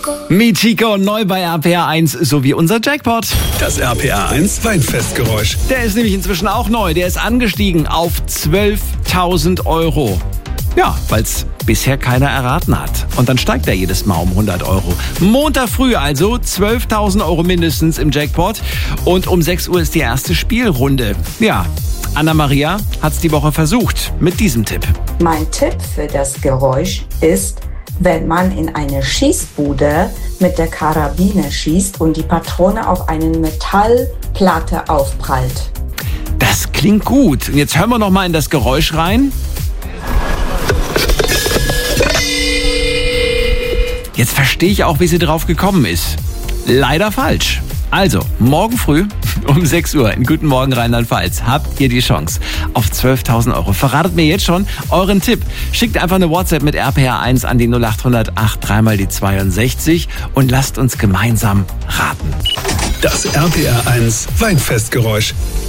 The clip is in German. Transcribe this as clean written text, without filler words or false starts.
Michiko neu bei RPA 1 sowie unser Jackpot. Das RPA 1 Weinfestgeräusch. Der ist nämlich inzwischen auch neu. Der ist angestiegen auf 12.000 Euro. Ja, weil es bisher keiner erraten hat. Und dann steigt er jedes Mal um 100 Euro. Montag früh also 12.000 Euro mindestens im Jackpot. Und um 6 Uhr ist die erste Spielrunde. Ja, Anna-Maria hat's die Woche versucht mit diesem Tipp. Mein Tipp für das Geräusch ist, wenn man in eine Schießbude mit der Karabine schießt und die Patrone auf eine Metallplatte aufprallt. Das klingt gut. Und jetzt hören wir noch mal in das Geräusch rein. Jetzt verstehe ich auch, wie sie drauf gekommen ist. Leider falsch. Also, morgen früh um 6 Uhr in Guten Morgen Rheinland-Pfalz habt ihr die Chance auf 12.000 Euro. Verratet mir jetzt schon euren Tipp. Schickt einfach eine WhatsApp mit RPA 1 an die 0800 83 mal die 62 und lasst uns gemeinsam raten. Das RPA 1 Weinfestgeräusch.